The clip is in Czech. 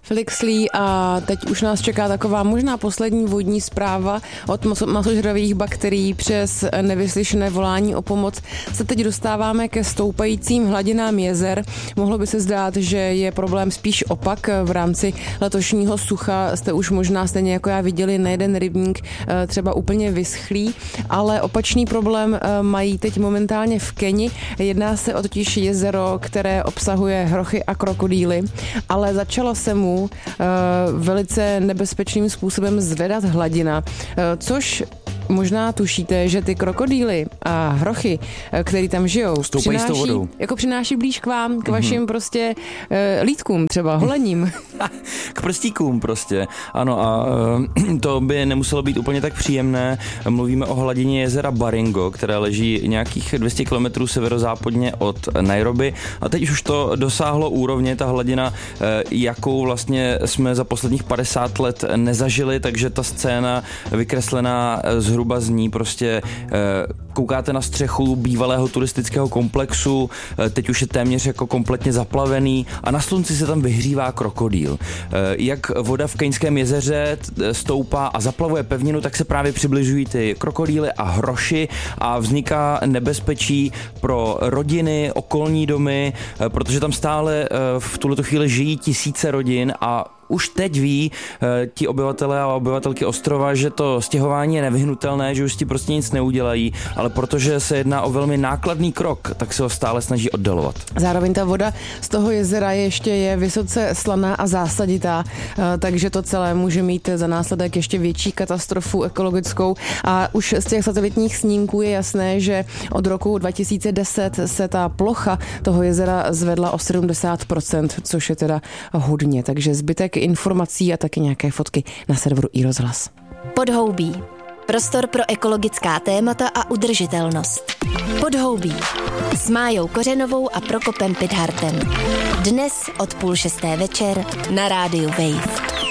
Felix Lee a teď už nás čeká taková možná poslední vodní zpráva od masožravých bakterií přes nevyslyšené volání o pomoc. Se teď dostáváme ke stoupajícím hladinám jezer. Mohlo by se zdát, že je problém spíš opak. V rámci letošního sucha jste už možná stejně jako já viděli nejeden rybník třeba úplně vyschlý, ale opačný problém mají teď momentálně v Keni. Jedná se o totiž jezero, které obsahuje hrochy a krokodýly, ale začala se mu velice nebezpečným způsobem zvedat hladina, což možná tušíte, že ty krokodýly a hrochy, který tam žijou, přináší blíž k vám, k vašim prostě lítkům třeba, holením. K prstíkům prostě, ano, a to by nemuselo být úplně tak příjemné. Mluvíme o hladině jezera Baringo, které leží nějakých 200 km severozápadně od Nairobi a teď už to dosáhlo úrovně, ta hladina, jakou vlastně jsme za posledních 50 let nezažili, takže ta scéna vykreslená zhruba zní prostě koukáte na střechu bývalého turistického komplexu, teď už je téměř jako kompletně zaplavený a na slunci se tam vyhřívá krokodýl. Jak voda v Keňském jezeře stoupá a zaplavuje pevninu, tak se právě přibližují ty krokodýly a hroši a vzniká nebezpečí pro rodiny, okolní domy, protože tam stále v tuhletu chvíli žijí tisíce rodin a už teď ví ti obyvatelé a obyvatelky ostrova, že to stěhování je nevyhnutelné, že už ti prostě nic neudělají, ale protože se jedná o velmi nákladný krok, tak se ho stále snaží oddalovat. Zároveň ta voda z toho jezera je vysoce slaná a zásaditá, takže to celé může mít za následek ještě větší katastrofu ekologickou a už z těch satelitních snímků je jasné, že od roku 2010 se ta plocha toho jezera zvedla o 70%, což je teda hodně, takže zbytek informací a taky nějaké fotky na serveru iRozhlas. Podhoubí. Prostor pro ekologická témata a udržitelnost. Podhoubí. S Májou Kořenovou a Prokopem Pidhartem. Dnes od 5:30 večer na rádiu Wave.